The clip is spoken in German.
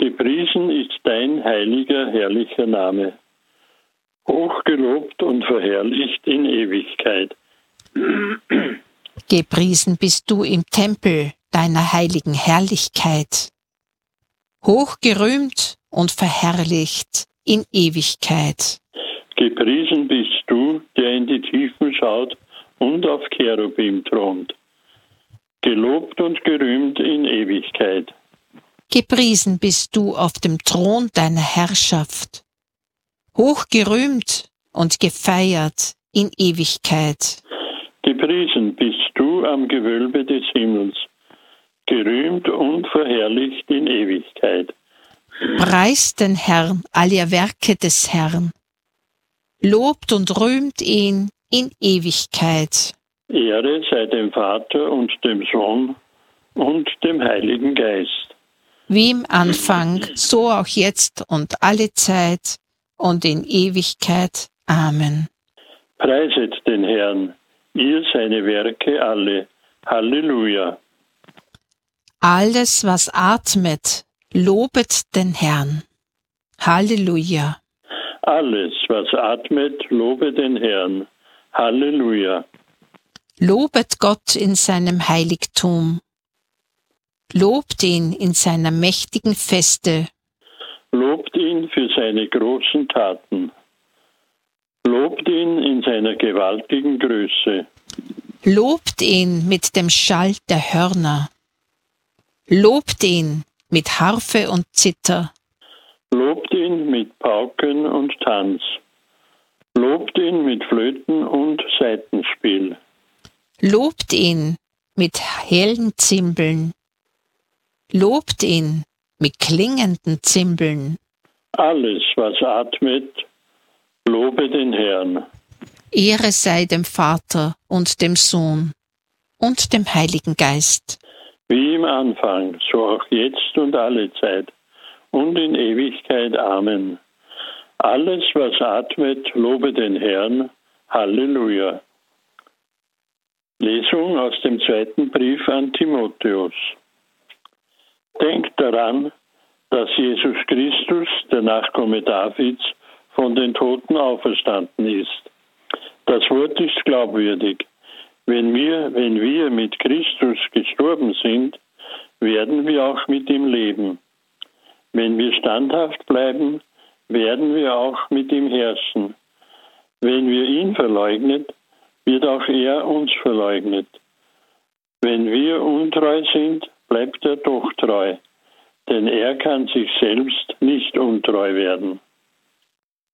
Gepriesen ist dein heiliger, herrlicher Name, hochgelobt und verherrlicht in Ewigkeit. Gepriesen bist du im Tempel deiner heiligen Herrlichkeit, hochgerühmt und verherrlicht in Ewigkeit. Gepriesen bist du, der in die Tiefen schaut und auf Cherubim thront, gelobt und gerühmt in Ewigkeit. Gepriesen bist du auf dem Thron deiner Herrschaft, hochgerühmt und gefeiert in Ewigkeit. Gepriesen bist du am Gewölbe des Himmels, gerühmt und verherrlicht in Ewigkeit. Preist den Herrn, all ihr Werke des Herrn, lobt und rühmt ihn in Ewigkeit. Ehre sei dem Vater und dem Sohn und dem Heiligen Geist. Wie im Anfang, so auch jetzt und alle Zeit und in Ewigkeit. Amen. Preiset den Herrn, ihr seine Werke alle. Halleluja. Alles, was atmet, lobet den Herrn. Halleluja. Alles, was atmet, lobe den Herrn. Halleluja. Lobet Gott in seinem Heiligtum. Lobt ihn in seiner mächtigen Feste. Lobt ihn für seine großen Taten. Lobt ihn in seiner gewaltigen Größe. Lobt ihn mit dem Schall der Hörner. Lobt ihn mit Harfe und Zither. Lobt ihn mit Pauken und Tanz. Lobt ihn mit Flöten und Saitenspiel. Lobt ihn mit hellen Zimbeln. Lobt ihn mit klingenden Zimbeln. Alles, was atmet, lobe den Herrn. Ehre sei dem Vater und dem Sohn und dem Heiligen Geist. Wie im Anfang, so auch jetzt und alle Zeit und in Ewigkeit. Amen. Alles, was atmet, lobe den Herrn. Halleluja. Lesung aus dem 2. Brief an Timotheus. Denkt daran, dass Jesus Christus, der Nachkomme Davids, von den Toten auferstanden ist. Das Wort ist glaubwürdig. Wenn wir mit Christus gestorben sind, werden wir auch mit ihm leben. Wenn wir standhaft bleiben, werden wir auch mit ihm herrschen. Wenn wir ihn verleugnet, wird auch er uns verleugnet. Wenn wir untreu sind, bleibt er doch treu, denn er kann sich selbst nicht untreu werden.